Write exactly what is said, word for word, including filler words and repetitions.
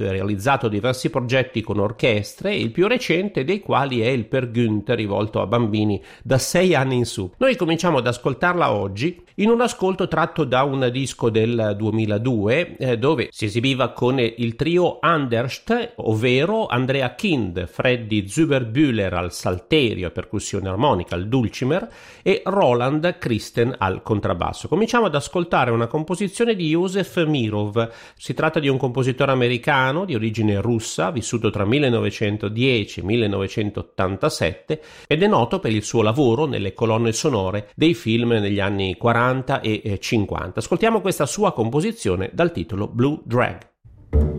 fatto e realizzato diversi progetti con orchestre, il più recente dei quali è il Per Günther, rivolto a bambini da sei anni in su. Noi cominciamo ad ascoltarla oggi in un ascolto tratto da un disco del duemiladue eh, dove si esibiva con il trio Anderst, ovvero Andrea Kind, Freddy Zuberbühler al salterio e percussione armonica, al dulcimer, e Roland Christen al contrabbasso. Cominciamo ad ascoltare una composizione di Josef Mirov. Si tratta di un compositore americano di origine russa, vissuto tra millenovecentodieci e millenovecentottantasette, ed è noto per il suo lavoro nelle colonne sonore dei film negli anni quaranta e cinquanta. Ascoltiamo questa sua composizione dal titolo Blue Drag.